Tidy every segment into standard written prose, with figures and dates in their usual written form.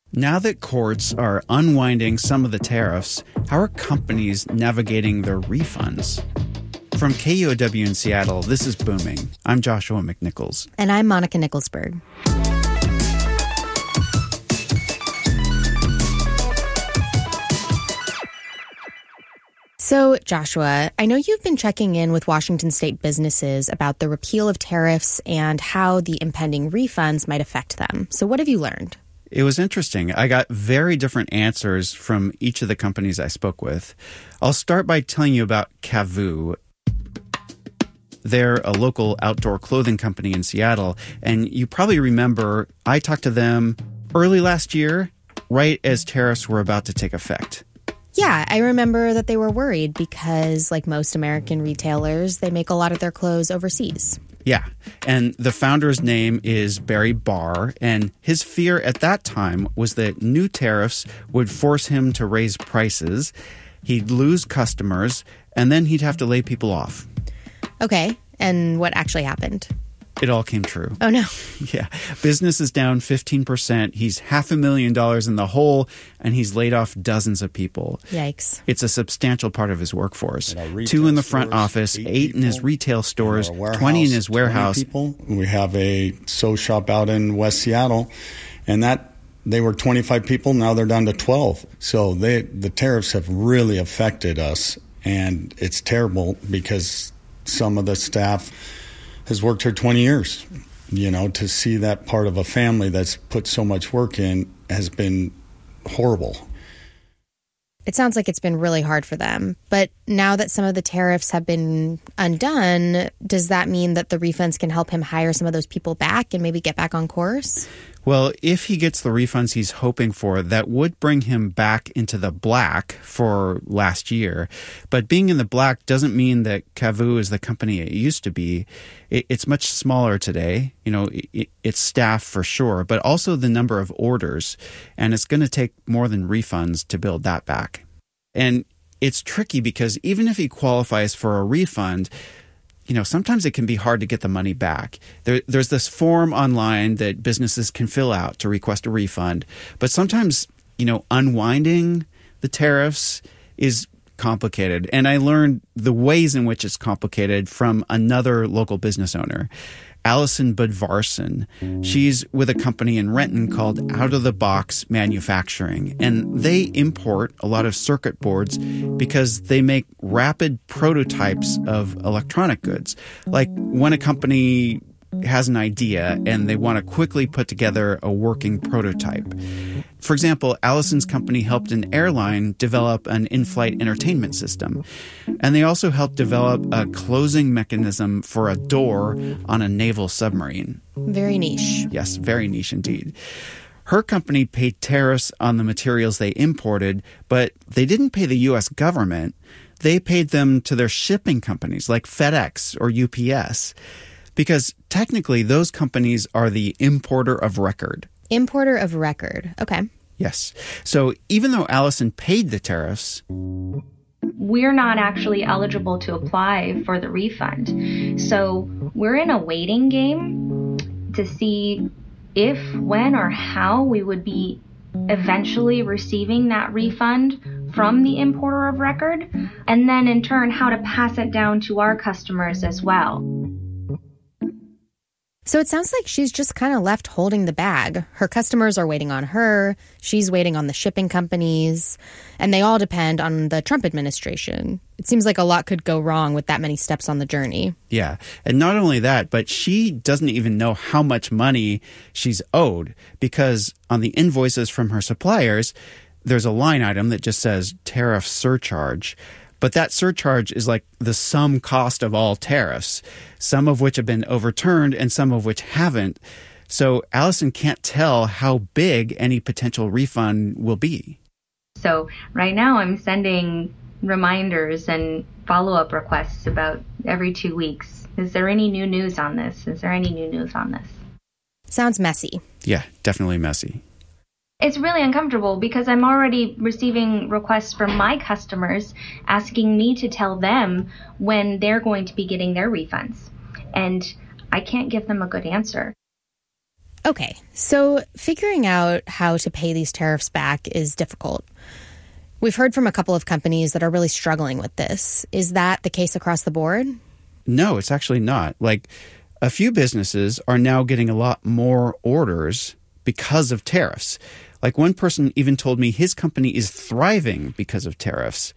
Now that courts are unwinding some of the tariffs, how are companies navigating their refunds? From KUOW in Seattle, this is Booming. I'm Joshua McNichols. And I'm Monica Nicholsberg. So, Joshua, I know you've been checking in with Washington state businesses about the repeal of tariffs and how the impending refunds might affect them. So what have you learned? It was interesting. I got very different answers from each of the companies I spoke with. I'll start by telling you about KAVU. They're a local outdoor clothing company in Seattle, and you probably remember I talked to them early last year, right as tariffs were about to take effect. Yeah, I remember that they were worried because, like most American retailers, they make a lot of their clothes overseas. Yeah, and the founder's name is Barry Barr, and his fear at that time was that new tariffs would force him to raise prices, he'd lose customers, and then he'd have to lay people off. Okay, and what actually happened? It all came true. Oh, no. Yeah. Business is down 15%. He's $500,000 in the hole, and he's laid off dozens of people. Yikes. It's a substantial part of his workforce. 2 in the front office, 8 in his retail stores, 20 in his warehouse. We have a sew shop out in West Seattle, and they were 25 people. Now they're down to 12. So the tariffs have really affected us, and it's terrible because some of the staff has worked here 20 years. You know, to see that part of a family that's put so much work in has been horrible. It sounds like it's been really hard for them. But now that some of the tariffs have been undone, does that mean that the refunds can help him hire some of those people back and maybe get back on course? Well, if he gets the refunds he's hoping for, that would bring him back into the black for last year. But being in the black doesn't mean that KAVU is the company it used to be. It's much smaller today. You know, it's staff for sure, but also the number of orders. And it's going to take more than refunds to build that back. And it's tricky because even if he qualifies for a refund, you know, sometimes it can be hard to get the money back. There's this form online that businesses can fill out to request a refund. But sometimes, you know, unwinding the tariffs is complicated. And I learned the ways in which it's complicated from another local business owner, Allison Budvarson. She's with a company in Renton called Out of the Box Manufacturing, and they import a lot of circuit boards because they make rapid prototypes of electronic goods. Like when a company has an idea and they want to quickly put together a working prototype. For example, Allison's company helped an airline develop an in-flight entertainment system. And they also helped develop a closing mechanism for a door on a naval submarine. Very niche. Yes, very niche indeed. Her company paid tariffs on the materials they imported, but they didn't pay the U.S. government. They paid them to their shipping companies like FedEx or UPS. Because technically, those companies are the importer of record. Importer of record. Okay. Yes. So even though Allison paid the tariffs, we're not actually eligible to apply for the refund. So we're in a waiting game to see if, when, or how we would be eventually receiving that refund from the importer of record, and then in turn, how to pass it down to our customers as well. So it sounds like she's just kind of left holding the bag. Her customers are waiting on her. She's waiting on the shipping companies. And they all depend on the Trump administration. It seems like a lot could go wrong with that many steps on the journey. Yeah. And not only that, but she doesn't even know how much money she's owed because on the invoices from her suppliers, there's a line item that just says tariff surcharge. But that surcharge is like the sum cost of all tariffs, some of which have been overturned and some of which haven't. So Allison can't tell how big any potential refund will be. So right now I'm sending reminders and follow-up requests about every 2 weeks. Is there any new news on this? Is there any new news on this? Sounds messy. Yeah, definitely messy. It's really uncomfortable because I'm already receiving requests from my customers asking me to tell them when they're going to be getting their refunds. And I can't give them a good answer. Okay, so figuring out how to pay these tariffs back is difficult. We've heard from a couple of companies that are really struggling with this. Is that the case across the board? No, it's actually not. Like, a few businesses are now getting a lot more orders because of tariffs. Like, one person even told me his company is thriving because of tariffs.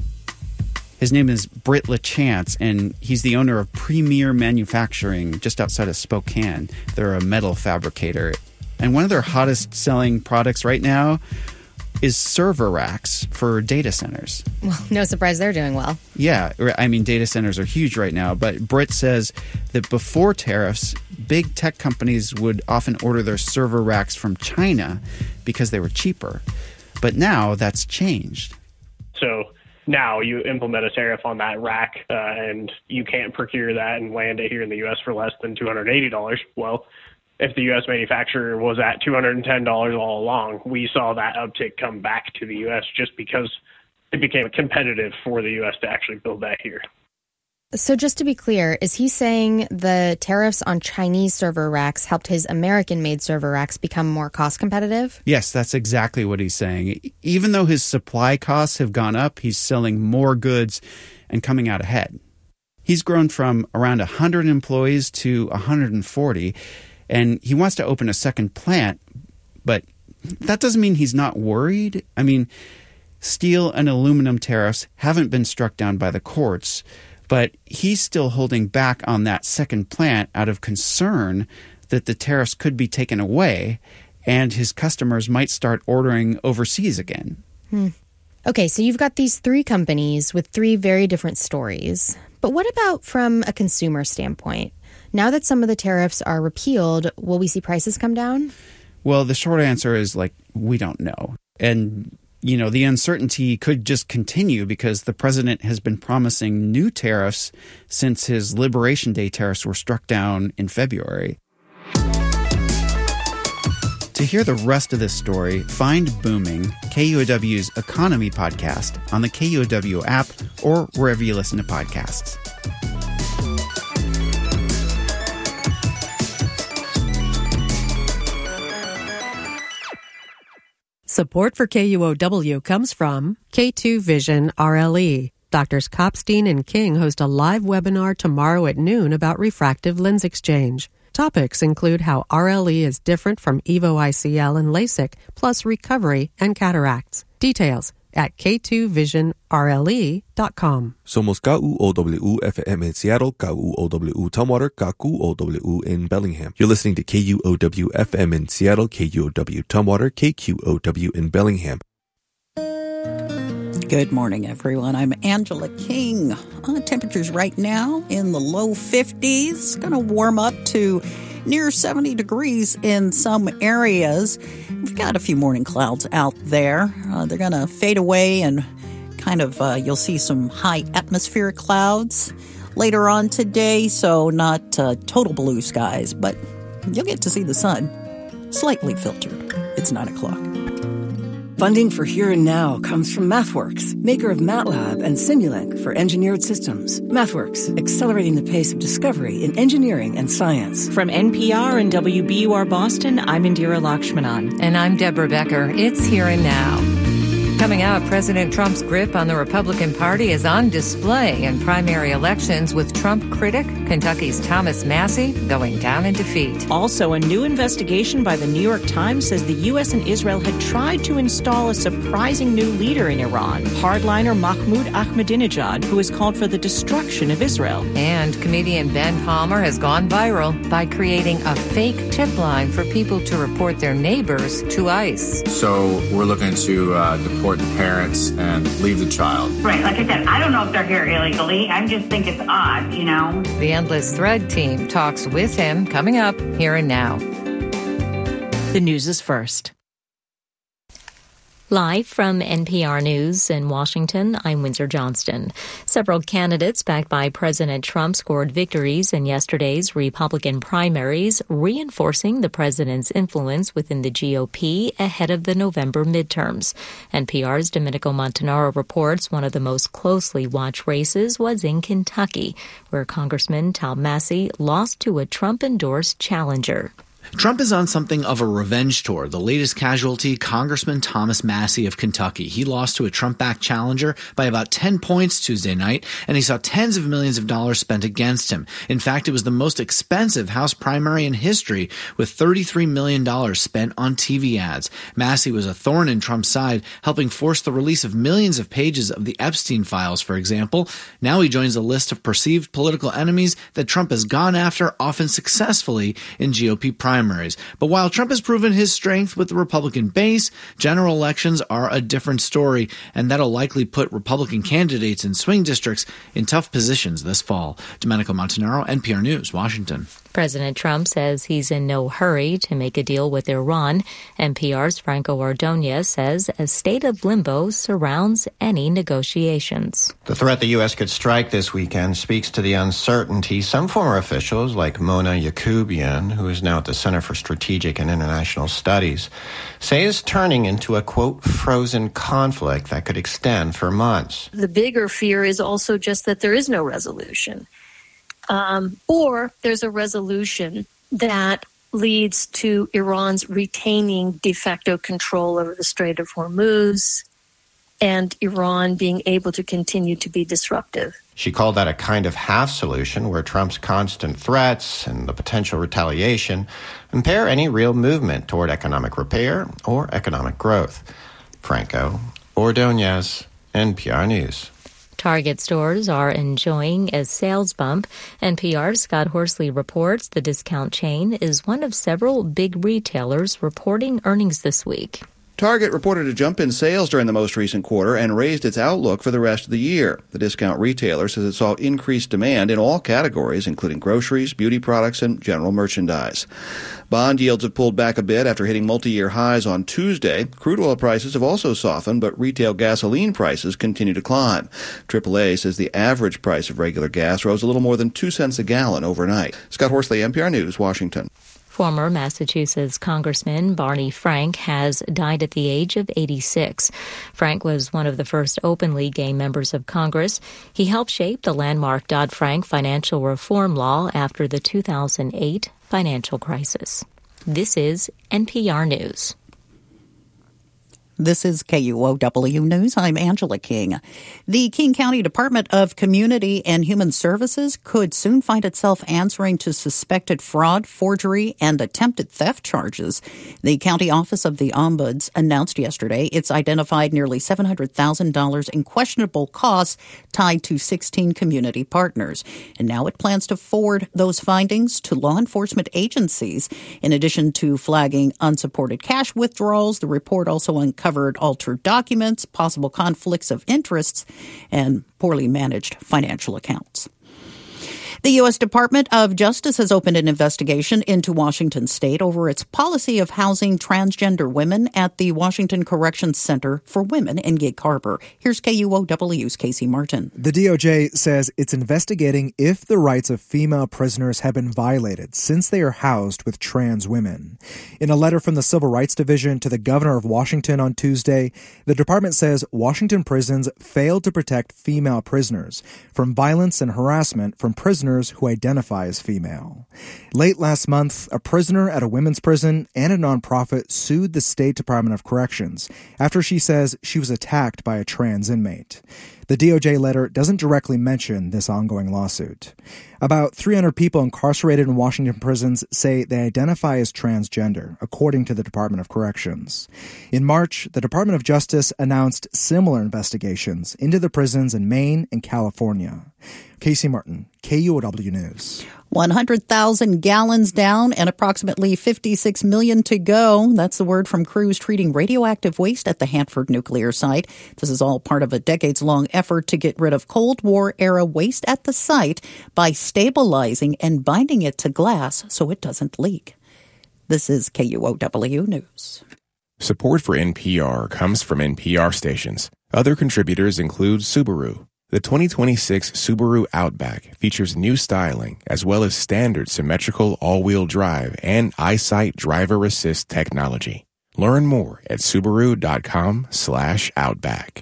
His name is Britt LaChance, and he's the owner of Premier Manufacturing just outside of Spokane. They're a metal fabricator. And one of their hottest selling products right now is server racks for data centers. Well, no surprise they're doing well. Yeah, I mean, data centers are huge right now, but Britt says that before tariffs, big tech companies would often order their server racks from China because they were cheaper. But now that's changed. So now you implement a tariff on that rack and you can't procure that and land it here in the U.S. for less than $280. Well, if the U.S. manufacturer was at $210 all along, we saw that uptick come back to the U.S. just because it became competitive for the U.S. to actually build that here. So just to be clear, is he saying the tariffs on Chinese server racks helped his American-made server racks become more cost competitive? Yes, that's exactly what he's saying. Even though his supply costs have gone up, he's selling more goods and coming out ahead. He's grown from around 100 employees to 140, and he wants to open a second plant, but that doesn't mean he's not worried. I mean, steel and aluminum tariffs haven't been struck down by the courts, but he's still holding back on that second plant out of concern that the tariffs could be taken away and his customers might start ordering overseas again. Okay, so you've got these three companies with three very different stories. But what about from a consumer standpoint? Now that some of the tariffs are repealed, will we see prices come down? Well, the short answer is, we don't know. And, the uncertainty could just continue because the president has been promising new tariffs since his Liberation Day tariffs were struck down in February. To hear the rest of this story, find Booming, KUOW's economy podcast, on the KUOW app or wherever you listen to podcasts. Support for KUOW comes from K2 Vision RLE. Doctors Kopstein and King host a live webinar tomorrow at noon about refractive lens exchange. Topics include how RLE is different from EVO ICL and LASIK, plus recovery and cataracts. Details at k2visionrle.com. Somos KUOW FM in Seattle, KUOW Tumwater, KUOW in Bellingham. You're listening to KUOW FM in Seattle, KUOW Tumwater, KQOW in Bellingham. Good morning, everyone. I'm Angela King. Temperatures right now in the low 50s. Going to warm up to near 70 degrees in some areas. We've got a few morning clouds out there. They're going to fade away and kind of you'll see some high atmospheric clouds later on today. So not total blue skies, but you'll get to see the sun. Slightly filtered. It's 9 o'clock. Funding for Here and Now comes from MathWorks, maker of MATLAB and Simulink for engineered systems. MathWorks, accelerating the pace of discovery in engineering and science. From NPR and WBUR Boston, I'm Indira Lakshmanan. And I'm Deborah Becker. It's Here and Now. Coming up, President Trump's grip on the Republican Party is on display in primary elections, with Trump critic Kentucky's Thomas Massie going down in defeat. Also, a new investigation by the New York Times says the U.S. and Israel had tried to install a surprising new leader in Iran, hardliner Mahmoud Ahmadinejad, who has called for the destruction of Israel. And comedian Ben Palmer has gone viral by creating a fake tip line for people to report their neighbors to ICE. So we're looking to deport the parents and leave the child. Right, like I said, I don't know if they're here illegally. I just think it's odd, The Endless Thread team talks with him coming up Here and Now. The news is first. Live from NPR News in Washington, I'm Windsor Johnston. Several candidates backed by President Trump scored victories in yesterday's Republican primaries, reinforcing the president's influence within the GOP ahead of the November midterms. NPR's Domenico Montanaro reports one of the most closely watched races was in Kentucky, where Congressman Tom Massie lost to a Trump-endorsed challenger. Trump is on something of a revenge tour. The latest casualty, Congressman Thomas Massie of Kentucky. He lost to a Trump-backed challenger by about 10 points Tuesday night, and he saw tens of millions of dollars spent against him. In fact, it was the most expensive House primary in history, with $33 million spent on TV ads. Massie was a thorn in Trump's side, helping force the release of millions of pages of the Epstein files, for example. Now he joins a list of perceived political enemies that Trump has gone after, often successfully, in GOP primaries. But while Trump has proven his strength with the Republican base, general elections are a different story, and that'll likely put Republican candidates in swing districts in tough positions this fall. Domenico Montanaro, NPR News, Washington. President Trump says he's in no hurry to make a deal with Iran. NPR's Franco Ordonez says a state of limbo surrounds any negotiations. The threat the U.S. could strike this weekend speaks to the uncertainty some former officials, like Mona Yacoubian, who is now at the Center for Strategic and International Studies, say is turning into a, quote, frozen conflict that could extend for months. The bigger fear is also just that there is no resolution. Or there's a resolution that leads to Iran's retaining de facto control over the Strait of Hormuz and Iran being able to continue to be disruptive. She called that a kind of half solution where Trump's constant threats and the potential retaliation impair any real movement toward economic repair or economic growth. Franco Ordonez, NPR News. Target stores are enjoying a sales bump. NPR's Scott Horsley reports the discount chain is one of several big retailers reporting earnings this week. Target reported a jump in sales during the most recent quarter and raised its outlook for the rest of the year. The discount retailer says it saw increased demand in all categories, including groceries, beauty products, and general merchandise. Bond yields have pulled back a bit after hitting multi-year highs on Tuesday. Crude oil prices have also softened, but retail gasoline prices continue to climb. AAA says the average price of regular gas rose a little more than 2 cents a gallon overnight. Scott Horsley, NPR News, Washington. Former Massachusetts Congressman Barney Frank has died at the age of 86. Frank was one of the first openly gay members of Congress. He helped shape the landmark Dodd-Frank financial reform law after the 2008 financial crisis. This is NPR News. This is KUOW News. I'm Angela King. The King County Department of Community and Human Services could soon find itself answering to suspected fraud, forgery, and attempted theft charges. The County Office of the Ombuds announced yesterday it's identified nearly $700,000 in questionable costs tied to 16 community partners. And now it plans to forward those findings to law enforcement agencies. In addition to flagging unsupported cash withdrawals, the report also uncovered altered documents, possible conflicts of interests, and poorly managed financial accounts. The U.S. Department of Justice has opened an investigation into Washington State over its policy of housing transgender women at the Washington Corrections Center for Women in Gig Harbor. Here's KUOW's Casey Martin. The DOJ says it's investigating if the rights of female prisoners have been violated since they are housed with trans women. In a letter from the Civil Rights Division to the governor of Washington on Tuesday, the department says Washington prisons failed to protect female prisoners from violence and harassment from prisoners who identify as female. Late last month, a prisoner at a women's prison and a nonprofit sued the State Department of Corrections after she says she was attacked by a trans inmate. The DOJ letter doesn't directly mention this ongoing lawsuit. About 300 people incarcerated in Washington prisons say they identify as transgender, according to the Department of Corrections. In March, the Department of Justice announced similar investigations into the prisons in Maine and California. Casey Martin, KUOW News. 100,000 gallons down and approximately 56 million to go. That's the word from crews treating radioactive waste at the Hanford nuclear site. This is all part of a decades-long effort to get rid of Cold War-era waste at the site by stabilizing and binding it to glass so it doesn't leak. This is KUOW News. Support for NPR comes from NPR stations. Other contributors include Subaru. The 2026 Subaru Outback features new styling as well as standard symmetrical all-wheel drive and EyeSight driver assist technology. Learn more at Subaru.com/Outback.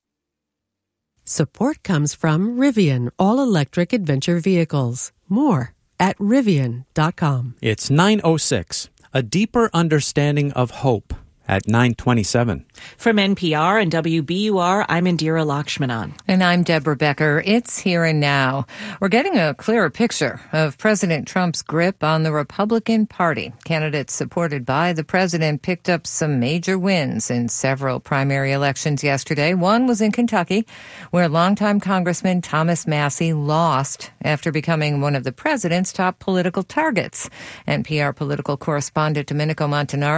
Support comes from Rivian all-electric adventure vehicles. More at Rivian.com. It's 9:06. A Deeper Understanding of Hope at 9:27. From NPR and WBUR, I'm Indira Lakshmanan. And I'm Deborah Becker. It's Here and Now. We're getting a clearer picture of President Trump's grip on the Republican Party. Candidates supported by the president picked up some major wins in several primary elections yesterday. One was in Kentucky, where longtime Congressman Thomas Massie lost after becoming one of the president's top political targets. NPR political correspondent Domenico Montanaro